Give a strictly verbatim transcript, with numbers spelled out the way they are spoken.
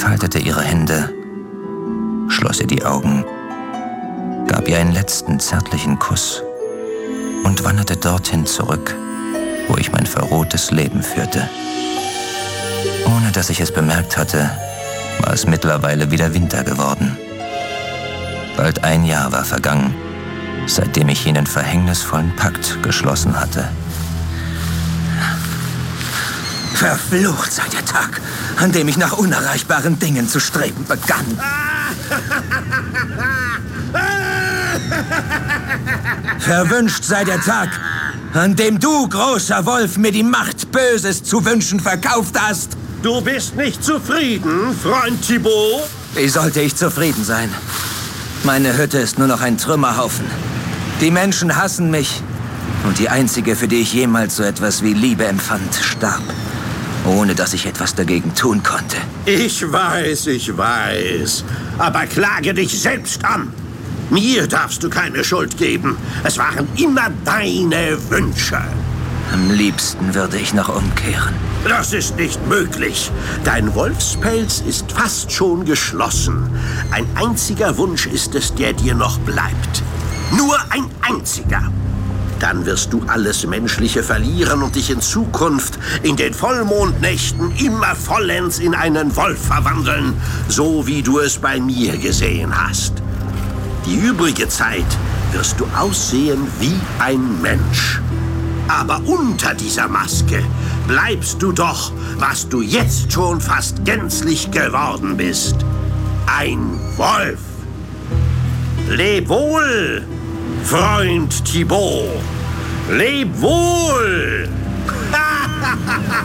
faltete ihre Hände, schloss ihr die Augen, gab ihr einen letzten zärtlichen Kuss und wanderte dorthin zurück, wo ich mein verrohtes Leben führte. Ohne dass ich es bemerkt hatte, war es mittlerweile wieder Winter geworden. Bald ein Jahr war vergangen, seitdem ich jenen verhängnisvollen Pakt geschlossen hatte. Verflucht sei der Tag, an dem ich nach unerreichbaren Dingen zu streben begann. Verwünscht sei der Tag, an dem du, großer Wolf, mir die Macht, Böses zu wünschen verkauft hast. Du bist nicht zufrieden, Freund Thibaut? Wie sollte ich zufrieden sein? Meine Hütte ist nur noch ein Trümmerhaufen. Die Menschen hassen mich. Und die einzige, für die ich jemals so etwas wie Liebe empfand, starb. Ohne dass ich etwas dagegen tun konnte. Ich weiß, ich weiß. Aber klage dich selbst an. Mir darfst du keine Schuld geben. Es waren immer deine Wünsche. Am liebsten würde ich noch umkehren. Das ist nicht möglich. Dein Wolfspelz ist fast schon geschlossen. Ein einziger Wunsch ist es, der dir noch bleibt. Nur ein einziger. Dann wirst du alles Menschliche verlieren und dich in Zukunft in den Vollmondnächten immer vollends in einen Wolf verwandeln, so wie du es bei mir gesehen hast. Die übrige Zeit wirst du aussehen wie ein Mensch. Aber unter dieser Maske bleibst du doch, was du jetzt schon fast gänzlich geworden bist. Ein Wolf. Leb wohl, Freund Thibaut. Leb wohl!